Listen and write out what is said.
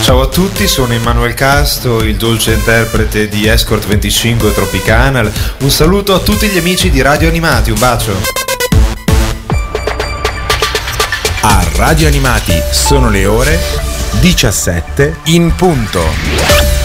Ciao a tutti, sono Emanuel Casto, il dolce interprete di Escort 25 Tropicanal. Un saluto a tutti gli amici di Radio Animati, un bacio. A Radio Animati sono le ore 17 in punto.